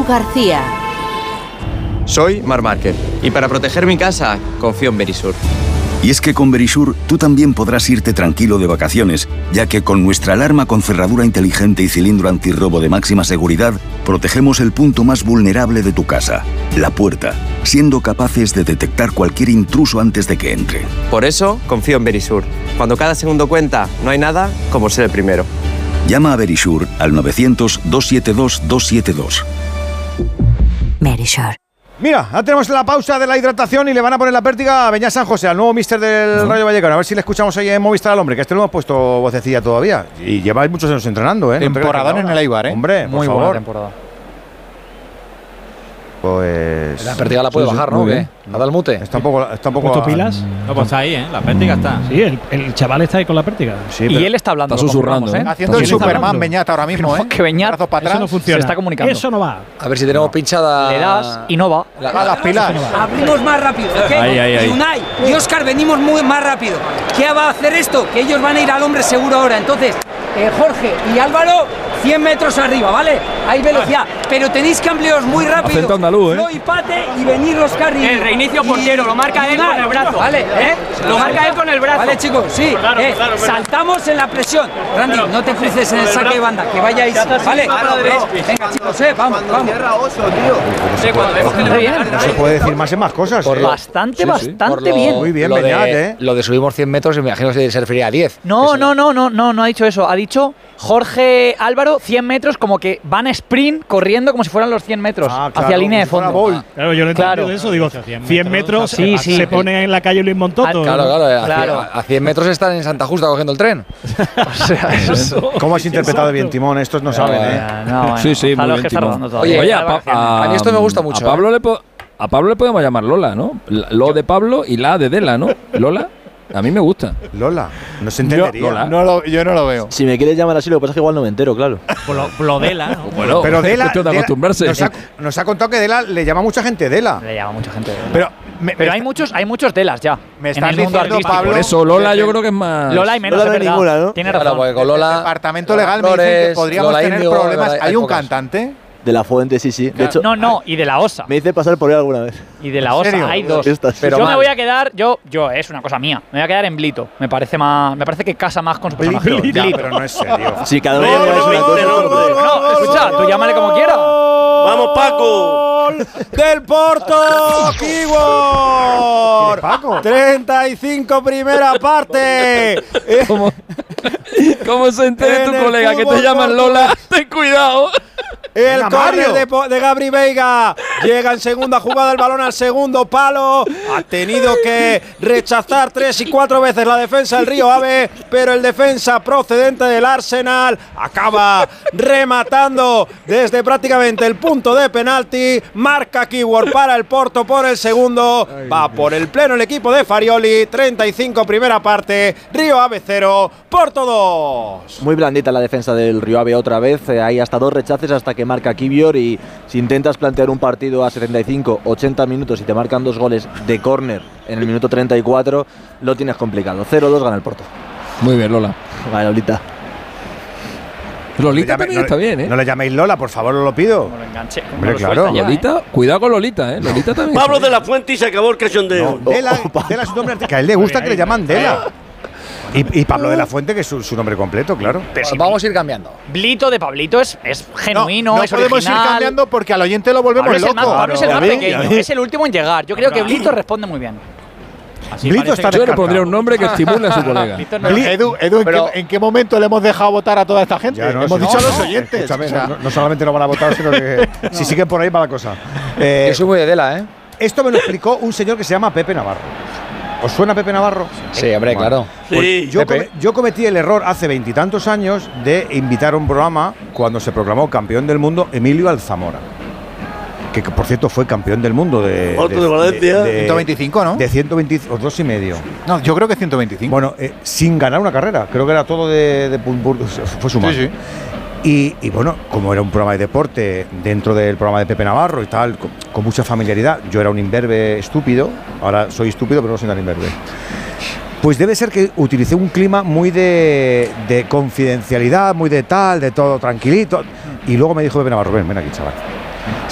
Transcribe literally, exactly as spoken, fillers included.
Edu García. Soy Marc Márquez y para proteger mi casa confío en Verisur. Y es que con Verisur tú también podrás irte tranquilo de vacaciones, ya que con nuestra alarma con cerradura inteligente y cilindro antirrobo de máxima seguridad, protegemos el punto más vulnerable de tu casa, la puerta, siendo capaces de detectar cualquier intruso antes de que entre. Por eso confío en Verisur. Cuando cada segundo cuenta, no hay nada como ser el primero. Llama a Verisur al novecientos, doscientos setenta y dos, doscientos setenta y dos. Verisur. Mira, ya tenemos la pausa de la hidratación y le van a poner la pértiga a Beñat San José, al nuevo míster del ¿no? Rayo Vallecano. A ver si le escuchamos ahí en Movistar al hombre, que a este no hemos puesto vocecilla todavía. Y lleváis muchos años entrenando, ¿eh? Temporadón en el Eibar, ¿eh? Hombre, muy por buena favor. temporada. Pues... La pértiga la puede sí, bajar, sí, ¿no? muy ¿Qué? bien. ¿Ha dado el mute? Está un poco... Está un poco ¿Puesto pilas? No, pues está ahí, ¿eh? La pértiga está. Sí, el, el chaval está ahí con la pértiga. Sí, y él está hablando. Está susurrando, ¿eh? Haciendo el Superman Beñat ahora mismo, ¿eh? Que Beñat Brazos para atrás. Eso no funciona. Se está comunicando. Eso no va. A ver si tenemos pinchada. Le das y no va. La, a las pilas. Abrimos más rápido, ¿ok? Ahí, ahí, ahí. Y Unai y Óscar venimos muy más rápido. ¿Qué va a hacer esto? Que ellos van a ir al hombre seguro ahora. Entonces, eh, Jorge y Álvaro, cien metros arriba, ¿vale? Hay velocidad. Pero tenéis que ampliaros muy rápido. Acento andaluz, ¿eh? Flo y Pate y venir Óscar y... El reinicio portero, lo marca él con el brazo. Vale, ¿eh? Lo marca él con el brazo. Vale, chicos, sí. Claro, eh, claro, claro. Saltamos en la presión. Randy, no te cruces en el saque de banda, que vayáis, ¿vale? Venga, chicos, eh, vamos, vamos. No se puede decir más en más cosas. Por ¿eh? bastante, Sí, sí. bastante Por lo- bien. Muy bien, lo de, Beñat, ¿eh? Lo de subimos cien metros, me imagino que se refería a diez. No, no, no, no, no, no ha dicho eso. Ha dicho Jorge Álvaro, cien metros, como que van a sprint corriendo como si fueran los cien metros Ah, claro, hacia línea de como si fuera fondo. Bolt. Claro, yo no he entendido Claro. eso. Digo, cien metros, Sí, se, sí. se pone en la calle Luis Montoto. Claro, claro, a, Claro. cien- a cien metros están en Santa Justa cogiendo el tren. O sea, eso. ¿Cómo has interpretado bien, Timón? Estos no saben, ¿eh? No, bueno, Sí, sí, muy ojalá bien, que está Timón. rodando todavía. Oye, Oye, a, Pa- a- a mí esto me gusta mucho, A Pablo, le, po- a Pablo le podemos llamar Lola, ¿no? La- Lo de Pablo y la de Dela, ¿no? Lola, a mí me gusta. Lola, no se entendería. Lola. No lo, yo no lo veo. Si me quieres llamar así, lo que pasa es que igual no me entero, claro. Blodela, ¿no? Bueno, Pero es Dela, cuestión de Dela acostumbrarse. nos, ha, nos ha contado que Dela le llama a mucha gente Dela. Le llama mucha gente. Pero, Me, pero hay muchos, hay muchos telas ya. Me en estás el mundo diciendo, artístico. Pablo, Por eso Lola yo creo que es más… Lola hay menos, Lola es no hay verdad. ninguna, ¿no? Tiene Claro, razón. porque con Lola. Departamento legal me dicen que Flores, podríamos Lola tener Índigo, problemas. Lola- ¿Hay un pocas. cantante? De la Fuente, sí, sí. De hecho, No, no, y de la OSA. me hice pasar por él alguna vez. Y de la ¿En OSA serio? hay dos. Estas. Pero yo me mal. voy a quedar, yo, yo, es una cosa mía. Me voy a quedar en Blito. Me parece más, me parece que casa más con su personaje. Blito, ya, pero no es serio. Sí, cada uno llama eso una cosa. No, escucha, tú llámale como quieras. ¡Vamos, Paco! Del Porto, Keyword. Paco? treinta y cinco primera parte. ¿Cómo, cómo se entere En tu el colega que te fútbol llaman Lola? Ten cuidado. El Venga, córner Mario. de, Po- de Gabri Veiga. Llega en segunda jugada el balón al segundo palo. Ha tenido que rechazar tres y cuatro veces la defensa del Río Ave, pero el defensa procedente del Arsenal acaba rematando desde prácticamente el punto de penalti. Marca Keyword para el Porto por el segundo. Va por el pleno el equipo de Farioli. treinta y cinco primera parte. Río Ave cero, Porto dos. Muy blandita la defensa del Río Ave otra vez. Eh, hay hasta dos rechaces hasta que marca Kivior, y si intentas plantear un partido a setenta y cinco, ochenta minutos y te marcan dos goles de córner en el minuto treinta y cuatro, lo tienes complicado. cero dos gana el Porto. Muy bien, Lola. Vale, Lolita. Lolita No le llame- también no- está bien, ¿eh? No le llaméis Lola, por favor, os lo pido. Como lo enganche. como Hombre, lo claro. suelta ya, Lolita, ¿eh? cuidado con Lolita, ¿eh? Lolita también. Pablo está de bien. la Fuente y se acabó el cachondeo. Dela, Dela es un nombre artístico. A él le gusta que le llaman Dela. Y, y Pablo de la Fuente, que es su, su nombre completo, claro. Pero si Vamos a ir cambiando. Blito de Pablito es, es genuino, no es podemos original. ir cambiando porque al oyente lo volvemos Pablo es el loco. más, Pablo es el ¿Y a más mí? pequeño, ¿Y a mí? es el último en llegar. Yo creo que Blito responde muy bien. Blito está Yo le descartado. pondría un nombre que estimule a su colega. Blito no- Bli- Edu, Edu, ¿en, Pero- qué, en qué momento le hemos dejado votar a toda esta gente? Ya, no, hemos sí, dicho no, a los no, oyentes. escúchame, o sea, no, no solamente no van a votar, sino que si siguen por ahí va la cosa. Eh, Yo soy muy de Dela, ¿eh? esto me lo explicó un señor que se llama Pepe Navarro. ¿Os suena Pepe Navarro? Sí, hombre, Bueno. claro. Sí. Yo, Pepe. come- yo cometí el error hace veintitantos años de invitar a un programa cuando se proclamó campeón del mundo Emilio Alzamora, que por cierto fue campeón del mundo de, Alto de Valencia. ciento veinticinco, ¿no? de ciento veinte o dos y medio. No, yo creo que ciento veinticinco. Bueno, eh, sin ganar una carrera, creo que era todo de, de pum, pum, fue su mano. Sí, sí. Y, y bueno, como era un programa de deporte dentro del programa de Pepe Navarro y tal, con, con mucha familiaridad, yo era un imberbe estúpido, ahora soy estúpido pero no soy tan imberbe. Pues debe ser que utilicé un clima muy de, de confidencialidad, muy de tal, de todo tranquilito. Y luego me dijo Pepe Navarro, ven, ven aquí, chaval.